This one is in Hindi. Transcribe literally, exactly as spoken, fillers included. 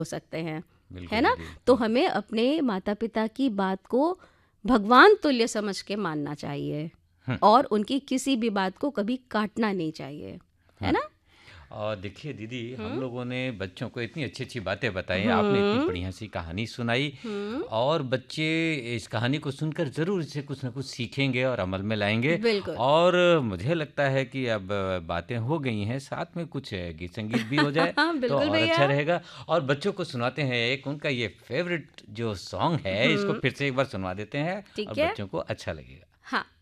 हो सकते हैं, है बिल्कुल, ना? तो बिल्कुल। हमें अपने माता-पिता की बात को भगवान तुल्य समझ के मानना चाहिए हुँ, और उनकी किसी भी बात को कभी काटना नहीं चाहिए, है हुँ। ना? और देखिए दीदी, हम हुँ, लोगों ने बच्चों को इतनी अच्छी-अच्छी बातें बताई, आपने इतनी हुँ, बढ़िया सी कहानी सुनाई हुँ, और बच्चे इस कहानी को सुनकर ज़रूर इससे कुछ न कुछ सीखेंगे और अमल में लाएँगे। बिल्कुल। और मुझे लगता है कि अब बातें हो गई हैं, साथ में कुछ गीत-संगीत भी हो जाए तो बिल्कुल और अच्छा भैया। रहेगा। और बच्चों को सुनाते हैं एक उनका ये फ़ेवरेट जो सॉन्ग है, इसको हुँ, फिर से एक बार सुनवा देते हैं और ठीक है? बच्चों को अच्छा लगेगा। हाँ।